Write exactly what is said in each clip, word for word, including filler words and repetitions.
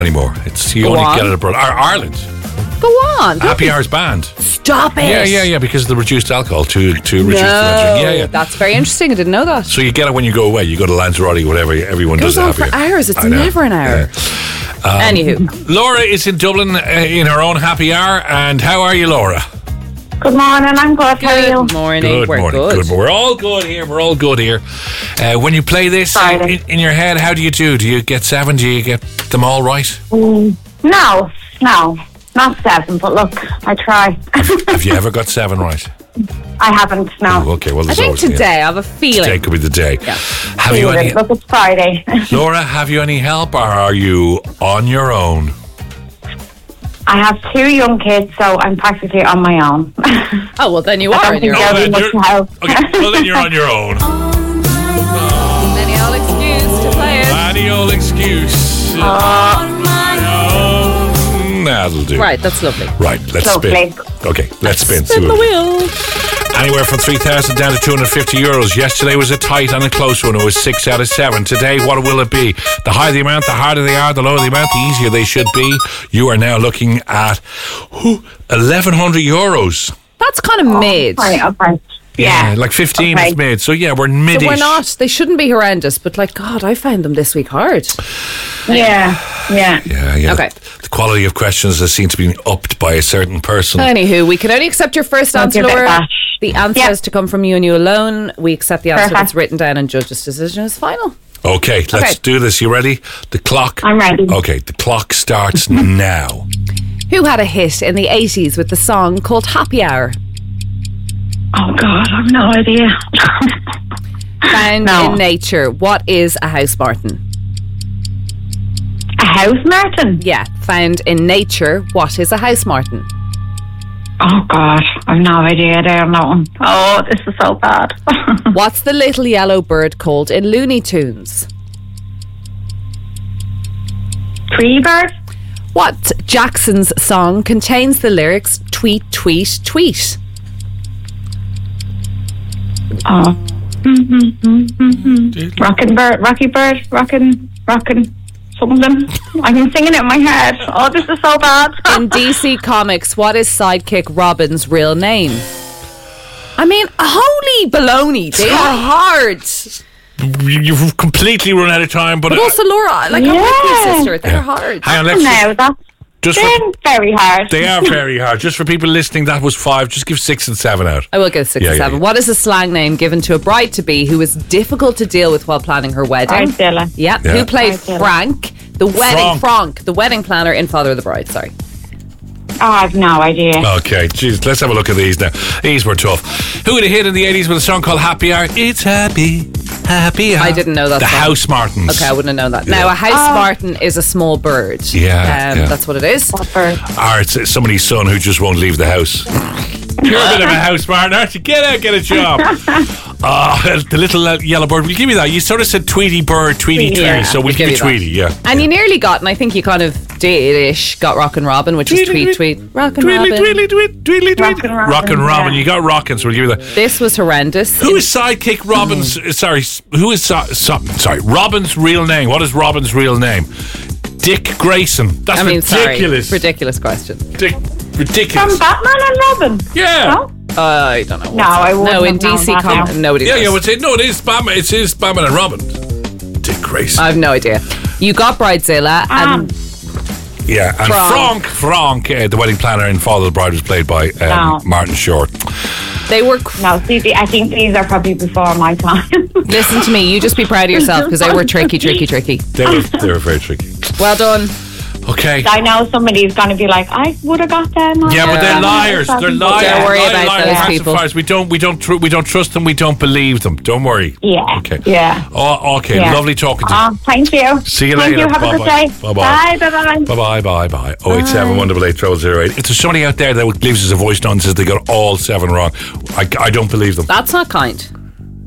anymore. It's you Go only on. get it abroad. Ar- Ireland. Go on. don't Happy be- Hours banned. Stop it. Yeah, yeah, yeah, because of the reduced alcohol to, to reduce No, the drink. Yeah, yeah. that's very interesting. I didn't know that. So you get it when you go away. You go to Lanzarote, whatever. Everyone It goes does it. on Happy for Hour. hours. It's I know. never an hour. Yeah. Um, Anywho. Laura is in Dublin uh, in her own happy hour. And how are you, Laura? Good morning, I'm good. How are you? Good morning. Good We're morning. good. We're all good here. We're all good here. Uh, when you play this Friday. in, in your head, how do you do? Do you get seven? Do you get them all right? Mm, no, no, not seven, but look, I try. Have you ever got seven right? I haven't, no. Oh, okay, well, I there's think always today I have a feeling. Today could be the day. Yeah. Have you any, Look, it's Friday. Laura? Have you any help, or are you on your own? I have two young kids, so I'm practically on my own. Oh, well, then you I are don't on your think own. I'll be much you're- help. Okay, well then you're on your own. Any old excuse to play it. Any old excuse. Uh, Oh, that'll do. Right, that's lovely. Right, let's Lovely. spin. Okay, let's spin. See Spin the what- wheel. Anywhere from three thousand down to two hundred fifty euros. Yesterday was a tight and a close one. It was six out of seven. Today, what will it be? The higher the amount, the harder they are. The lower the amount, the easier they should be. You are now looking at whew, eleven hundred euros. That's kind of mid. Right, okay. Yeah. Like fifteen Okay. is made. So yeah, we're mid-ish. So we're not, they shouldn't be horrendous, but like, God, I found them this week hard. Yeah, yeah. Yeah, yeah. Okay. The quality of questions has seemed to be upped by a certain person. Anywho, we can only accept your first I'll answer, give it a Laura. bash. The answer Yep. has to come from you and you alone. We accept the answer Perfect. that's written down and judge's decision is final. Okay, let's Okay. do this. You ready? The clock. I'm ready. Okay, the clock starts now. Who had a hit in the eighties with the song called Happy Hour? Oh, God, I've no idea. Found No. in nature. What is a house martin? A house martin? Yeah, found in nature. What is a house martin? Oh, God, I've no idea there on that one. Oh, this is so bad. What's the little yellow bird called in Looney Tunes? Tree bird? What Jackson's song contains the lyrics tweet, tweet, tweet? Oh. Rockin' bird, rocky bird, rockin', rockin' something. I'm singing it in my head. Oh, this is so bad. In D C Comics, what is sidekick Robin's real name? I mean, holy baloney, they are hard. You've completely run out of time, but But uh, also, Laura, like, I'm with you, Yeah. sister. They're yeah. hard. Hang on, let's No, that's just for, been very hard. they are very hard. Just for people listening, that was five. Just give six and seven out. I will go six Yeah, and yeah, seven. yeah. What is a slang name given to a bride to be who was difficult to deal with while planning her wedding? Bridezilla. Yeah. Yeah. Who played Bridezilla. Frank, the wedding Frank. Frank, the wedding planner in Father of the Bride? Sorry. Oh, I've no idea. Okay, jeez, let's have a look at these now. These were tough. Who had a hit in the eighties with a song called Happy Hour? It's happy, happy hour. I didn't know that The song. House Martins. Okay, I wouldn't have known that. Yeah. Now, a house martin is a small bird. Yeah, Um, yeah. That's what it is. What bird? Or it's somebody's son who just won't leave the house. You're a bit of a house martin, aren't you? Get out, get a job. Oh, the little uh, yellow bird. We'll give you that. You sort of said Tweety bird, Tweety Tweety, Yeah, so we'll we'll give you give you Tweety, yeah. And you nearly got, and I think you kind of did-ish, got Rockin' Robin, which is tweet, tweet. Rockin' Tweedly, Robin. tweedly, tweet, tweedly, tweet. Rockin' Robin, Rockin' Robin. yeah. You got Rockin', so we'll give you that. This was horrendous. Who is sidekick Robin's? uh, sorry, s- who is so, so, sorry? Robin's real name. What is Robin's real name? Dick Grayson. That's I mean, ridiculous. sorry. Ridiculous question. Dick, From ridiculous. Batman and Robin? Yeah. No? Uh, I don't know. No, I wouldn't No, in have known D C that Comics, now. nobody Yeah, knows. yeah. Well, say no. It is Batman. It is Batman and Robin. Dick Grayson. I have no idea. You got Bridezilla, Um, and yeah, and Frank. Frank, Frank, uh, the wedding planner in Father of the Bride, was played by um, No. Martin Short. they were. Cr- No, see, the- I think these are probably before my time. Listen to me. You just be proud of yourself because they were tricky, tricky, tricky. They were they were very tricky. Well done. Okay. I know somebody's going to be like, I would have got them. Yeah, but they're Yeah. liars. They're liars. Don't worry Liar, about liar, those pacifiers. people. We don't. We don't. Tr- we don't trust them. We don't believe them. Don't worry. Yeah. Okay. Yeah. Oh, okay. Yeah. Lovely talking to you. Um, thank you. See you thank later. You. Have a good Bye-bye. day. Bye-bye. Bye. Bye. Bye. Bye bye bye bye. Oh eight seven one double eight trouble zero eight. If there's somebody out there that leaves us a voice note and says they got all seven wrong, I, I don't believe them. That's not kind.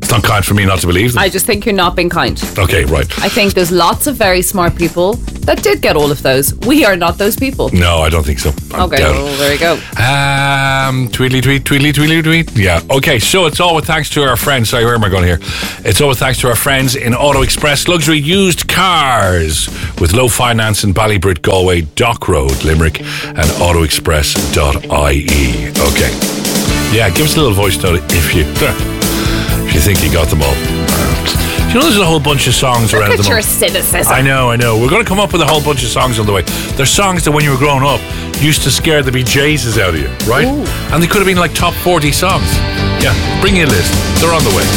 It's not kind for me not to believe them. I just think you're not being kind. Okay, right. I think there's lots of very smart people that did get all of those. We are not those people. No, I don't think so. I Okay, doubt it. well, there you go. Um, tweedly tweet, tweedly tweedly tweet. Yeah. Okay, so it's all with thanks to our friends. Sorry, where am I going here? It's all with thanks to our friends in Auto Express Luxury Used Cars with low finance in Ballybrit, Galway, Dock Road, Limerick, and auto express dot I E. Okay. Yeah, give us a little voice note if you if you think you got them all. You know, there's a whole bunch of songs Look around at the your moment. cynicism. I know, I know. We're going to come up with a whole bunch of songs on the way. There's songs that when you were growing up used to scare the bejesus out of you, right? Ooh. And they could have been like top forty songs. Yeah, bring you a list. They're on the way.